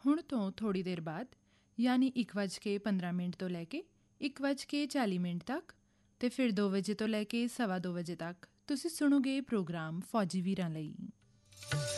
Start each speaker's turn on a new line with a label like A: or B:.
A: ਹੁਣ ਤੋਂ ਥੋੜ੍ਹੀ ਦੇਰ ਬਾਅਦ ਯਾਨੀ 1:15 ਤੋਂ ਲੈ ਕੇ 1:40 ਤੱਕ ਅਤੇ ਫਿਰ 2 ਵਜੇ ਤੋਂ ਲੈ ਕੇ 2:15 ਤੱਕ ਤੁਸੀਂ ਸੁਣੋਗੇ ਪ੍ਰੋਗਰਾਮ ਫੌਜੀ ਵੀਰਾਂ ਲਈ।